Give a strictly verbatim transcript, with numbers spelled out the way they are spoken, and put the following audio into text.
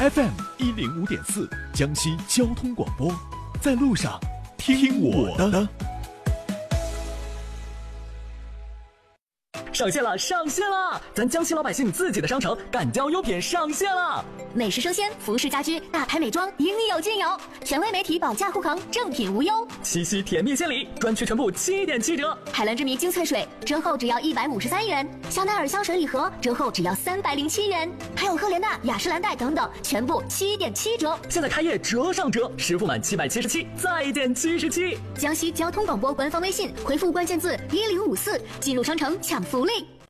F M 一零五点四，江西交通广播，在路上听我的。 上线了，上线了！咱江西老百姓自己的商城敢交优品上线了， 美食生鲜、服饰家居、大牌美妆，应有尽有。权威媒体保驾护航，正品无忧。 七夕甜蜜献礼，专区全部七点七折。 海蓝之谜精粹水折后只要一百五十三元，香奈儿香水礼盒折后只要三百零七元，还有赫莲娜、雅诗兰黛等等，全部七点七折。 现在开业折上折，实付满七百七十七再减七十七。 江西交通广播官方微信回复关键字一零五四，进入商城抢福利。